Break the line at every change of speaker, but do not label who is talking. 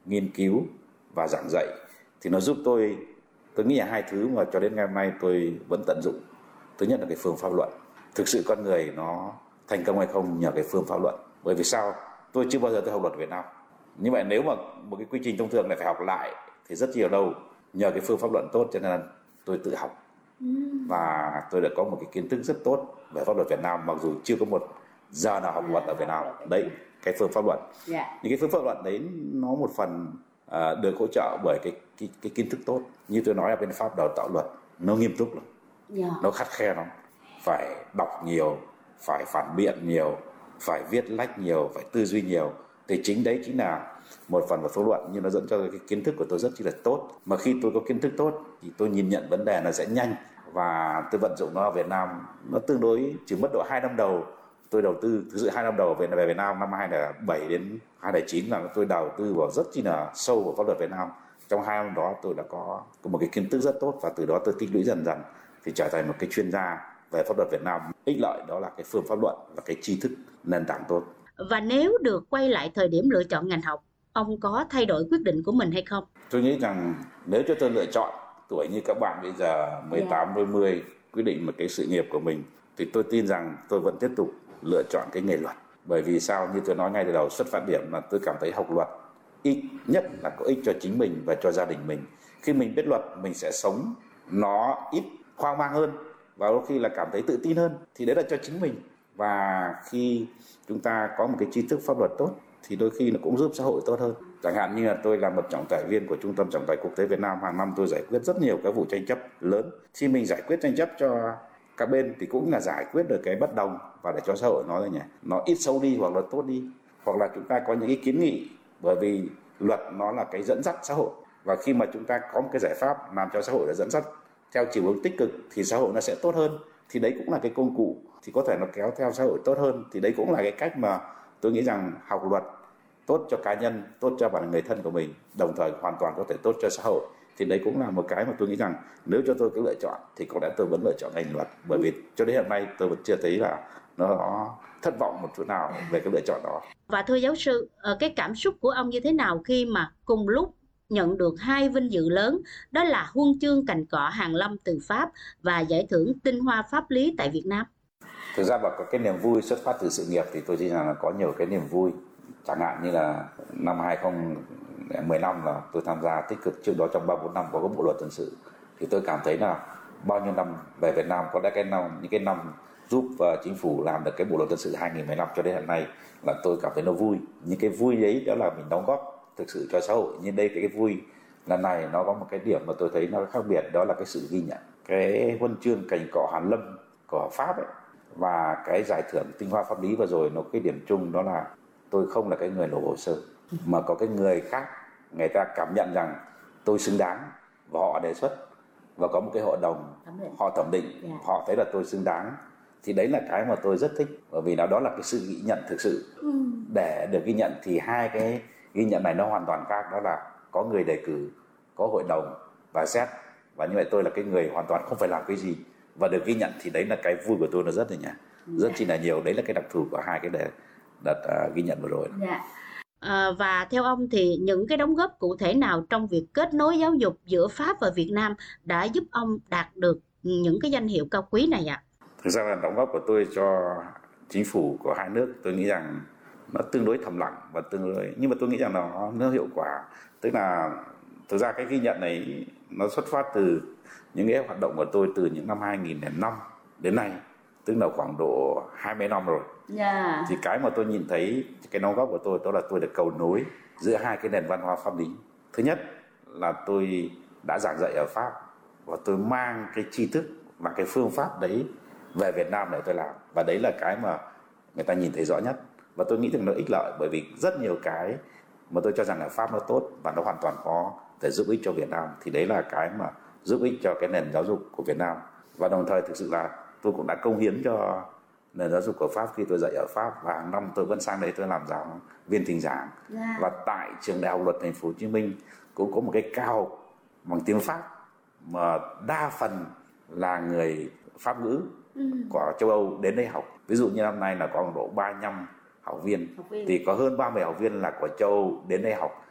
nghiên cứu và giảng dạy, thì nó giúp tôi nghĩ là hai thứ mà cho đến ngày hôm nay tôi vẫn tận dụng. Thứ nhất là cái phương pháp luận. Thực sự con người nó thành công hay không nhờ cái phương pháp luận. Bởi vì sao? Tôi chưa bao giờ tôi học luật Việt Nam. Như vậy nếu mà một cái quy trình thông thường này phải học lại thì rất nhiều đâu. Nhờ cái phương pháp luận tốt cho nên là tôi tự học. Và tôi đã có một cái kiến thức rất tốt về pháp luật Việt Nam, mặc dù chưa có một giờ nào học luật ở Việt Nam. Đấy, cái phương pháp luận. Những cái phương pháp luận đấy nó một phần được hỗ trợ bởi cái kiến thức tốt. Như tôi nói là bên Pháp đào tạo luật nó nghiêm túc lắm, nó khắt khe lắm, phải đọc nhiều, phải phản biện nhiều, phải viết lách nhiều, phải tư duy nhiều. Thì chính đấy chính là một phần của phương luận, nhưng nó dẫn cho cái kiến thức của tôi rất chi là tốt. Mà khi tôi có kiến thức tốt thì tôi nhìn nhận vấn đề nó sẽ nhanh, và tôi vận dụng nó ở Việt Nam. Nó tương đối chỉ mất độ 2 năm đầu tôi đầu tư. Thực sự 2 năm đầu về Việt Nam năm 2007 đến 2009 là tôi đầu tư vào rất chi là sâu vào pháp luật Việt Nam. Trong 2 năm đó tôi đã có một cái kiến thức rất tốt, và từ đó tôi tích lũy dần dần thì trở thành một cái chuyên gia về pháp luật Việt Nam. Ích lợi đó là cái phương pháp luận và cái tri thức nền tảng tốt.
Và nếu được quay lại thời điểm lựa chọn ngành học, ông có thay đổi quyết định của mình hay không?
Tôi nghĩ rằng nếu cho tôi lựa chọn tuổi như các bạn bây giờ 18, 20 quyết định một cái sự nghiệp của mình, thì tôi tin rằng tôi vẫn tiếp tục lựa chọn cái nghề luật. Bởi vì sao? Như tôi nói ngay từ đầu, xuất phát điểm là tôi cảm thấy học luật ít nhất là có ích cho chính mình và cho gia đình mình. Khi mình biết luật, mình sẽ sống nó ít hoang mang hơn, và đôi khi là cảm thấy tự tin hơn. Thì đấy là cho chính mình. Và khi chúng ta có một cái tri thức pháp luật tốt thì đôi khi nó cũng giúp xã hội tốt hơn. Chẳng hạn như là tôi là một trọng tài viên của Trung tâm Trọng tài Quốc tế Việt Nam, hàng năm tôi giải quyết rất nhiều các vụ tranh chấp lớn. Khi mình giải quyết tranh chấp cho các bên thì cũng là giải quyết được cái bất đồng, và để cho xã hội nó ít xấu đi hoặc là tốt đi. Hoặc là chúng ta có những cái kiến nghị, bởi vì luật nó là cái dẫn dắt xã hội, và khi mà chúng ta có một cái giải pháp làm cho xã hội đã dẫn dắt theo chiều hướng tích cực thì xã hội nó sẽ tốt hơn. Thì đấy cũng là cái công cụ thì có thể nó kéo theo xã hội tốt hơn. Thì đấy cũng là cái cách mà tôi nghĩ rằng học luật tốt cho cá nhân, tốt cho bản người thân của mình, đồng thời hoàn toàn có thể tốt cho xã hội. Thì đấy cũng là một cái mà tôi nghĩ rằng nếu cho tôi cái lựa chọn thì có lẽ tôi vẫn lựa chọn ngành luật, bởi vì cho đến hiện nay tôi vẫn chưa thấy là nó thất vọng một chút nào về cái lựa chọn đó.
Và thưa giáo sư, cái cảm xúc của ông như thế nào khi mà cùng lúc nhận được 2 vinh dự lớn, đó là huân chương Cành Cọ Hàn Lâm từ Pháp và giải thưởng Tinh Hoa Pháp lý tại Việt Nam?
Thực ra và có cái niềm vui xuất phát từ sự nghiệp thì tôi tin rằng là có nhiều cái niềm vui. Chẳng hạn như là năm 2015 là tôi tham gia tích cực, trước đó trong 3-4 năm có cái bộ luật dân sự, thì tôi cảm thấy là bao nhiêu năm về Việt Nam có lẽ những cái năm giúp chính phủ làm được cái bộ luật dân sự 2015 cho đến hiện nay là tôi cảm thấy nó vui. Những cái vui đấy đó là mình đóng góp thực sự cho xã hội. Nhưng đây cái vui lần này nó có một cái điểm mà tôi thấy nó khác biệt, đó là cái sự ghi nhận. Cái huân chương Cành Cọ Hàn Lâm của Pháp ấy, và cái giải thưởng Tinh Hoa Pháp lý vừa rồi, nó cái điểm chung đó là tôi không là cái người nộp hồ sơ, mà có cái người khác, người ta cảm nhận rằng tôi xứng đáng và họ đề xuất, và có một cái hội đồng họ thẩm định, họ thấy là tôi xứng đáng. Thì đấy là cái mà tôi rất thích, bởi vì đó là cái sự ghi nhận thực sự. Để được ghi nhận thì hai cái ghi nhận này nó hoàn toàn khác, đó là có người đề cử, có hội đồng và xét, và như vậy tôi là cái người hoàn toàn không phải làm cái gì và được ghi nhận. Thì đấy là cái vui của tôi, nó rất là rất chi là nhiều. Đấy là cái đặc thù của hai cái đợt ghi nhận vừa rồi.
Và theo ông thì những cái đóng góp cụ thể nào trong việc kết nối giáo dục giữa Pháp và Việt Nam đã giúp ông đạt được những cái danh hiệu cao quý này ạ?
Thực ra là đóng góp của tôi cho chính phủ của hai nước, tôi nghĩ rằng nó tương đối thầm lặng và nhưng mà tôi nghĩ rằng nó hiệu quả. Tức là thực ra cái ghi nhận này nó xuất phát từ những cái hoạt động của tôi từ những năm 2005 đến nay, tức là khoảng độ 20 năm rồi. Thì cái mà tôi nhìn thấy cái đóng góp của tôi đó là tôi được cầu nối giữa hai cái nền văn hóa pháp lý. Thứ nhất là tôi đã giảng dạy ở Pháp, và tôi mang cái tri thức và cái phương pháp đấy về Việt Nam để tôi làm, và đấy là cái mà người ta nhìn thấy rõ nhất. Và tôi nghĩ rằng nó ích lợi, bởi vì rất nhiều cái mà tôi cho rằng ở Pháp nó tốt và nó hoàn toàn có thể giúp ích cho Việt Nam. Thì đấy là cái mà giúp ích cho cái nền giáo dục của Việt Nam. Và đồng thời thực sự là tôi cũng đã cống hiến cho nền giáo dục của Pháp khi tôi dạy ở Pháp, và hàng năm tôi vẫn sang đấy tôi làm giáo viên thỉnh giảng. Và tại trường Đại học Luật Thành phố Hồ Chí Minh cũng có một cái cao bằng tiếng Pháp mà đa phần là người Pháp ngữ của châu Âu đến đây học. Ví dụ như năm nay là có độ 35 học viên, thì có hơn 30 học viên là của châu Âu đến đây học.